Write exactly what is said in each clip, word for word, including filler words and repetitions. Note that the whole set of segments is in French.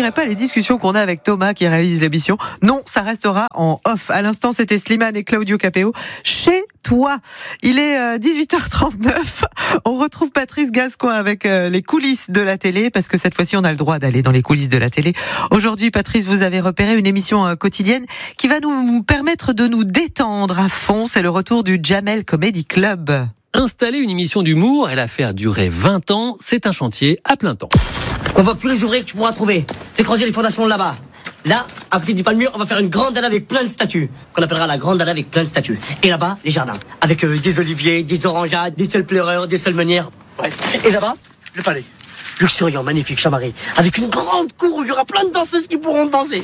dirait pas les discussions qu'on a avec Thomas qui réalise l'émission. Non, ça restera en off. À l'instant, c'était Slimane et Claudio Capéo chez toi. Il est dix-huit heures trente-neuf. On retrouve Patrice Gascoigne avec les coulisses de la télé, parce que cette fois-ci, on a le droit d'aller dans les coulisses de la télé. Aujourd'hui, Patrice, vous avez repéré une émission quotidienne qui va nous permettre de nous détendre à fond. C'est le retour du Jamel Comedy Club. Installer une émission d'humour et la faire durer vingt ans, c'est un chantier à plein temps. Convoque tous les ouvriers que tu pourras trouver. Fais creuser les fondations là-bas. Là, à côté du palmier, on va faire une grande allée avec plein de statues, qu'on appellera la grande allée avec plein de statues. Et là-bas, les jardins, avec euh, des oliviers, des orangeades, des seuls pleureurs, des seules meunières. Bref. Et là-bas, le palais. Luxuriant, magnifique, chamarré, avec une grande cour où il y aura plein de danseuses qui pourront danser.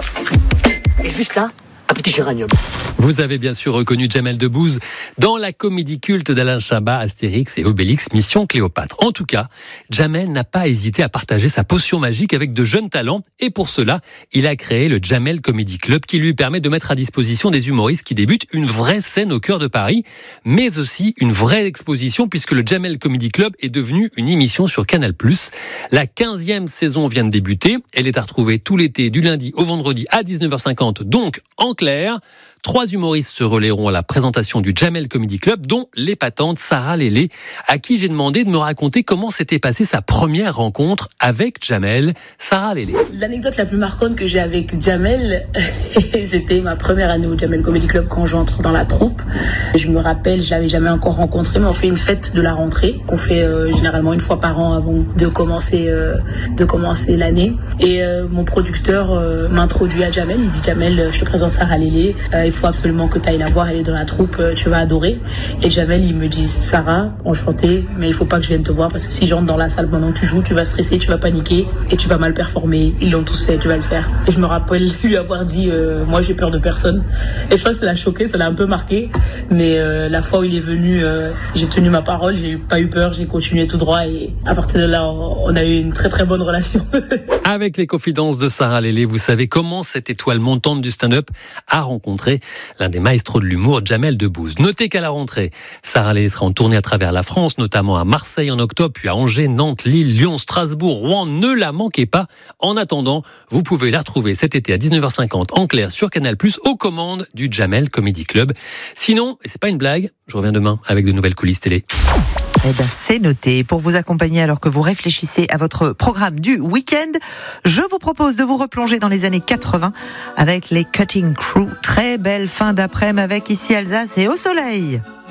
Et juste là, un petit géranium. Vous avez bien sûr reconnu Jamel Debbouze dans la comédie culte d'Alain Chabat, Astérix et Obélix, Mission Cléopâtre. En tout cas, Jamel n'a pas hésité à partager sa potion magique avec de jeunes talents, et pour cela, il a créé le Jamel Comedy Club qui lui permet de mettre à disposition des humoristes qui débutent une vraie scène au cœur de Paris, mais aussi une vraie exposition puisque le Jamel Comedy Club est devenu une émission sur Canal plus. La quinzième saison vient de débuter, elle est à retrouver tout l'été du lundi au vendredi à dix-neuf heures cinquante, donc en clair. Trois humoristes se relayeront à la présentation du Jamel Comedy Club, dont l'épatante Sarah Lélé, à qui j'ai demandé de me raconter comment s'était passée sa première rencontre avec Jamel. Sarah Lélé. L'anecdote la plus marquante que j'ai avec Jamel, c'était ma première année au Jamel Comedy Club quand j'entre dans la troupe. Je me rappelle, je l'avais jamais encore rencontré, mais on fait une fête de la rentrée qu'on fait euh, généralement une fois par an avant de commencer euh, de commencer l'année. Et euh, mon producteur euh, m'introduit à Jamel. Il dit Jamel, je te présente Sarah Lélé. Euh, il faut absolument que tu ailles la voir, elle est dans la troupe, tu vas adorer. Et Jamel, il me dit Sarah, enchantée, mais il faut pas que je vienne te voir parce que si j'entre dans la salle pendant que tu joues, tu vas stresser, tu vas paniquer et tu vas mal performer. Ils l'ont tous fait, tu vas le faire. Et je me rappelle lui avoir dit euh, moi j'ai peur de personne. Et je crois que ça l'a choqué, ça l'a un peu marqué. Mais euh, la fois où il est venu, euh, j'ai tenu ma parole, j'ai pas eu peur, j'ai continué tout droit et à partir de là, on a eu une très très bonne relation. Avec les confidences de Sarah Lélé, vous savez comment cette étoile montante du stand-up a rencontré l'un des maestros de l'humour, Jamel Debbouze. Notez qu'à la rentrée, Sarah Lélé sera en tournée à travers la France, notamment à Marseille en octobre, puis à Angers, Nantes, Lille, Lyon, Strasbourg, Rouen. Ne la manquez pas. En attendant, vous pouvez la retrouver cet été à dix-neuf heures cinquante en clair sur Canal plus, aux commandes du Jamel Comedy Club. Sinon, et c'est pas une blague, je reviens demain avec de nouvelles coulisses télé. Eh ben, c'est noté. Pour vous accompagner alors que vous réfléchissez à votre programme du week-end, je vous propose de vous replonger dans les années quatre-vingts avec les Cutting Crew. Très belle fin d'après-midi avec Ici Alsace et Au Soleil.